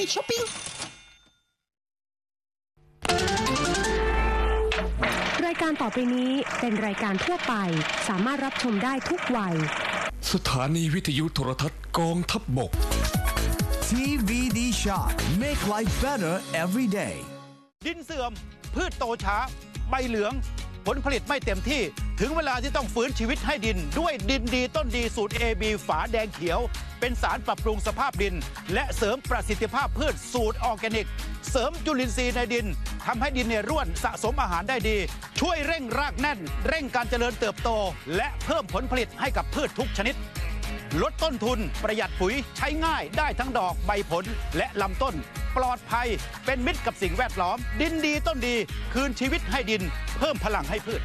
ช้อปปิ้งรายการต่อไปนี้เป็นรายการทั่วไปสามารถรับชมได้ทุกวัยสถานีวิทยุโทรทัศน์กองทัพบก TVD Shot Make life better every day ดินเสื่อมพืชโตช้าใบเหลืองผลผลิตไม่เต็มที่ถึงเวลาที่ต้องฟื้นชีวิตให้ดินด้วยดินดีต้นดีสูตร AB ฝาแดงเขียวเป็นสารปรับปรุงสภาพดินและเสริมประสิทธิภาพพืชสูตรออร์แกนิกเสริมจุลินทรีย์ในดินทำให้ดินเนี่ยร่วนสะสมอาหารได้ดีช่วยเร่งรากแน่นเร่งการเจริญเติบโตและเพิ่มผลผลิตให้กับพืชทุกชนิดลดต้นทุนประหยัดปุ๋ยใช้ง่ายได้ทั้งดอกใบผลและลำต้นปลอดภัยเป็นมิตรกับสิ่งแวดล้อมดินดีต้นดีคืนชีวิตให้ดินเพิ่มพลังให้พืช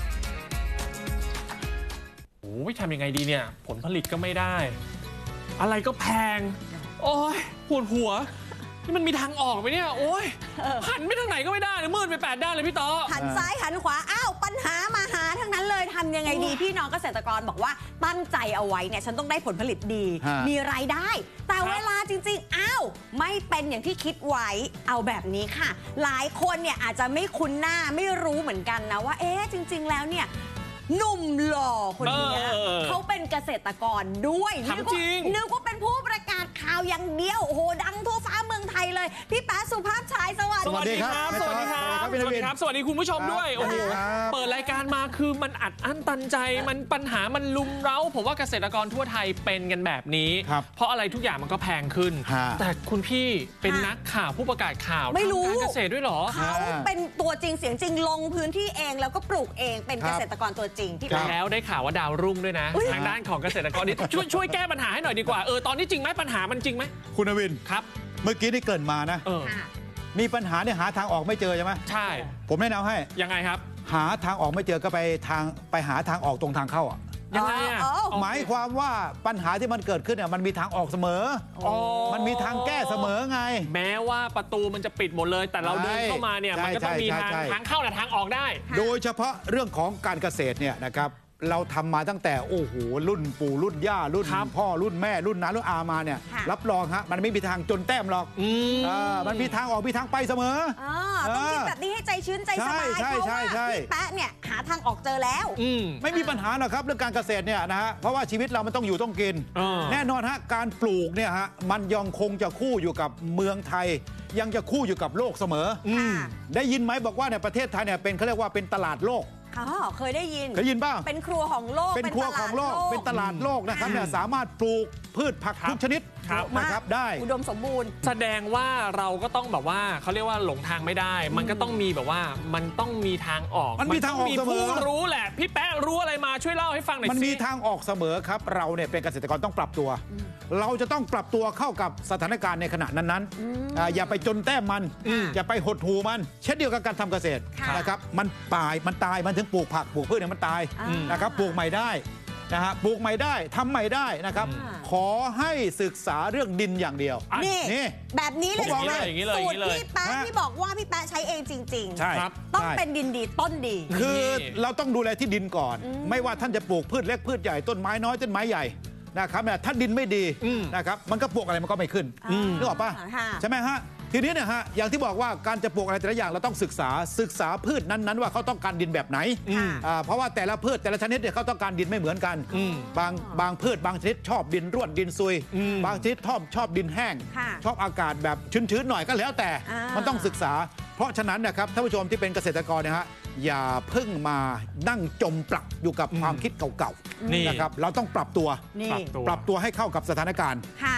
โอ้ยทำยังไงดีเนี่ยผลผลิตก็ไม่ได้อะไรก็แพงโอ้ยปวดหัวนี่มันมีทางออกไหมเนี่ยโอ้ยหันไปทางไหนก็ไม่ได้เลยมืดไป8 ด้านเลยพี่ต๊อหันซ้ายหันขวาอ้าวปัญหามาหาทั้งนั้นเลยทำยังไงดีพี่น้องเกษตรกรบอกว่าตั้งใจเอาไว้เนี่ยฉันต้องได้ผลผลิตดีมีรายได้แต่เวลาจริงๆอ้าวไม่เป็นอย่างที่คิดไว้เอาแบบนี้ค่ะหลายคนเนี่ยอาจจะไม่คุ้นหน้าไม่รู้เหมือนกันนะว่าเอ๊ะจริงๆแล้วเนี่ยหนุ่มหล่อคนนี้เขาเป็นเกษตรกรด้วยนึกว่าเป็นผู้ประกาศข่าวอย่างเดียวโอ้โหดังทั่วฟ้าเมืองไทยเลยพี่แป๊ะสุภาพชายสวัสดีครับสวัสดีครับสวัสดีคุณผู้ชมด้วยโอ้โหเปิดรายการมาคือมันอัดอั้นตันใจมันปัญหามันลุมเร้าผมว่าเกษตรกรทั่วไทยเป็นกันแบบนี้เพราะอะไรทุกอย่างมันก็แพงขึ้นแต่คุณพี่เป็นนักข่าวผู้ประกาศข่าวไม่รู้การเกษตรด้วยหรอเขาเป็นตัวจริงเสียงจริงลงพื้นที่เองแล้วก็ปลูกเองเป็นเกษตรกรตัวจริงที่แล้วได้ข่าวว่าดาวรุ่งด้วยนะทางด้านของเกษตรกรนี่ช่วยแก้ปัญหาให้หน่อยดีกว่าตอนนี้จริงไหมปัญหามันจริงไหมคุณอวินครับเมื่อกี้ที่เกริ่นมานะมีปัญหาเนี่ยหาทางออกไม่เจอใช่ไหมใช่ผมแนะนำให้ยังไงครับหาทางออกไม่เจอก็ไปหาทางออกตรงทางเข้ายังไงอ่ะหมายความว่าปัญหาที่มันเกิดขึ้นเนี่ยมันมีทางออกเสมอมันมีทางแก้เสมอไงแม้ว่าประตูมันจะปิดหมดเลยแต่เราเดินเข้ามาเนี่ยมันก็ต้องมีทางเข้าและทางออกได้โดยเฉพาะเรื่องของการเกษตรเนี่ยนะครับเราทำมาตั้งแต่โอ้โหรุ่นปู่รุ่นย่ารุ่นพ่อรุ่นแม่รุ่นน้ารุ่นอามาเนี่ยรับรองฮะมันไม่มีทางจนแต้มหรอกมันมีทางออกมีทางไปเสมอต้องคิดแบบนี้ให้ใจชื้นใจสบายเพราะว่าพี่แป๊ะเนี่ยหาทางออกเจอแล้วไม่มีปัญหาหรอกครับเรื่องการเกษตรเนี่ยนะฮะเพราะว่าชีวิตเรามันต้องอยู่ต้องกินแน่นอนฮะการปลูกเนี่ยฮะมันยังคงจะคู่อยู่กับเมืองไทยยังจะคู่อยู่กับโลกเสมอได้ยินไหมบอกว่าในประเทศไทยเนี่ยเป็นเขาเรียกว่าเป็นตลาดโลกเคยได้ยินบ้างเป็นครัวของโลกเป็นครัวของโลกเป็นตลาดโลกนะครับเนี่ยสามารถปลูกพืชผักทุกชนิดนะครับได้อุดมสมบูรณ์แสดงว่าเราก็ต้องแบบว่าเขาเรียกว่าหลงทางไม่ได้มันก็ต้องมีแบบว่ามันต้องมีทางออกมันมีทางออกเสมอรู้แหละพี่แป๊ะรู้อะไรมาช่วยเล่าให้ฟังหน่อยสิมันมีทางออกเสมอครับเราเนี่ยเป็นเกษตรกรต้องปรับตัวเราจะต้องปรับตัวเข้ากับสถานการณ์ในขณะนั้นๆอย่าไปจนแต้มมันอย่าไปหดหูมันเช่นเดียวกับการทำเกษตรนะครับมันตายมันถึงปลูกผักปลูกพืชเนี่ยมันตายนะครับปลูกใหม่ได้นะฮะปลูกใหม่ได้ทำใหม่ได้นะครับขอให้ศึกษาเรื่องดินอย่างเดียวนี่แบบนี้เลยสูตรพี่แป๊ะที่บอกว่าพี่แป๊ะใช้เองจริงๆใช่ต้องเป็นดินดีต้นดีคือเราต้องดูแลที่ดินก่อนไม่ว่าท่านจะปลูกพืชเล็กพืชใหญ่ต้นไม้น้อยต้นไม้ใหญ่นะครับถ้าดินไม่ดีนะครับมันก็ปลูกอะไรมันก็ไม่ขึ้นนึกออกป่ะใช่ไหมฮะทีนี้เนี่ยฮะอย่างที่บอกว่าการจะปลูกอะไรแต่ละอย่างเราต้องศึกษาพืชนั้นๆว่าเขาต้องการดินแบบไหนเพราะว่าแต่ละพืชแต่ละชนิดเนี่ยเขาต้องการดินไม่เหมือนกันบางพืชบางชนิดชอบดินร่วนดินซุยบางชนิดชอบดินแห้งชอบอากาศแบบชื้นๆหน่อยก็แล้วแต่มันต้องศึกษาเพราะฉะนั้นนะครับท่านผู้ชมที่เป็นเกษตรกรนะฮะอย่าเพิ่งมานั่งจมปลักอยู่กับความคิดเก่าๆนะครับเราต้องปรับตัวให้เข้ากับสถานการณ์